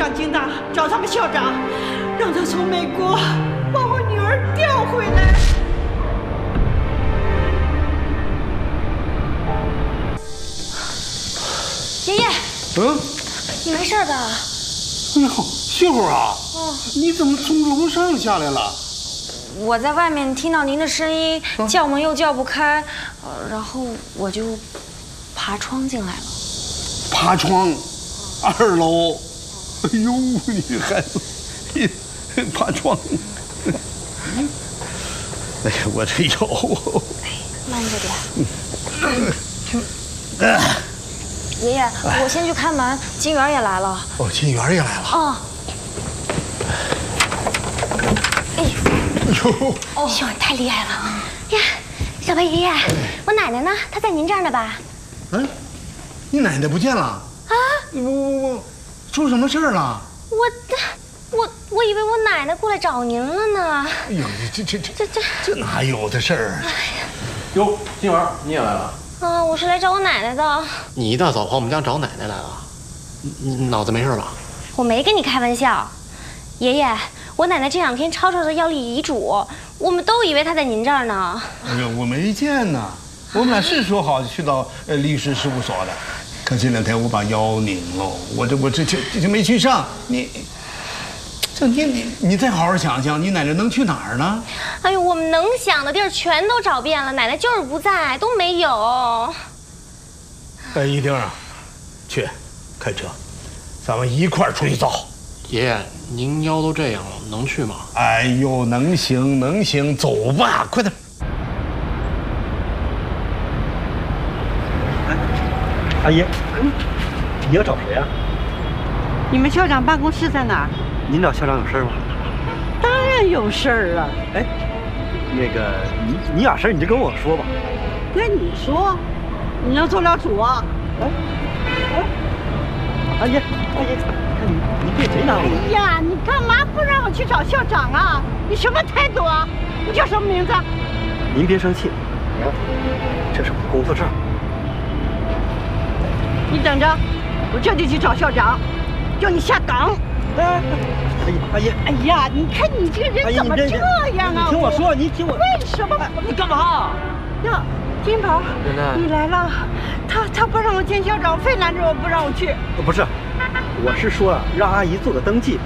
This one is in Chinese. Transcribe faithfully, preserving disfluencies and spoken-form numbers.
上京大找他们校长，让他从美国把我女儿调回来。 爷爷， 嗯， 你没事吧？ 哎呦，媳妇啊，哦，你怎么从楼上下来了？ 我在外面听到您的声音，啊、叫门又叫不开，呃，然后我就爬窗进来了。 爬窗，二楼。哎呦，你孩子，你爬窗。哎呀，我这腰。 哎，慢着点。呃爷爷，我先去开门。金元也来了。 哦，金元也来了。 哦。哎。 哟。 哦，秀儿太厉害了呀！小白爷爷，我奶奶呢？她在您这儿呢吧？ 嗯，你奶奶不见了？啊？不不不，出什么事儿了？ 我，我我以为我奶奶过来找您了呢。 哎呦，这这这这这这哪有的事儿啊？ 哟，金元你也来了。 啊，我是来找我奶奶的。 你一大早跑我们家找奶奶来了，你脑子没事吧？ 我没跟你开玩笑，爷爷，我奶奶这两天吵吵的要立遗嘱，我们都以为她在您这儿呢。 哎呦，我没见呢，我们俩是说好去到呃律师事务所的，可这两天我把腰拧了，我这我这这这就没去上。你，这你你你再好好想想，你奶奶能去哪儿呢？ 哎呦，我们能想的地儿全都找遍了，奶奶就是不在，都没有。 哎，一丁啊，去，开车，咱们一块儿出去走。 爷爷，您腰都这样了，能去吗？ 哎呦，能行能行，走吧，快点。 阿姨，你要找谁啊？ 你们校长办公室在哪儿？ 您找校长有事吗？ 当然有事儿了。 哎，那个你你有事你就跟我说吧。 跟你说，你能做了主啊？ 哎哎，阿姨阿姨，看你你别贼难我。 哎呀，你干嘛不让我去找校长啊？你什么态度啊？你叫什么名字？ 您别生气，你看，这是我的工作证。 你等着，我这就去找校长，叫你下岗。 哎，阿姨阿姨， 哎呀，你看你这个人怎么这样啊？ 你听我说，你听我。 为什么？ 你干嘛？ 呀，金宝， 奶奶， 你来了。他他不让我见校长，非拦着我不让我去。 不是，我是说啊，让阿姨做个登记。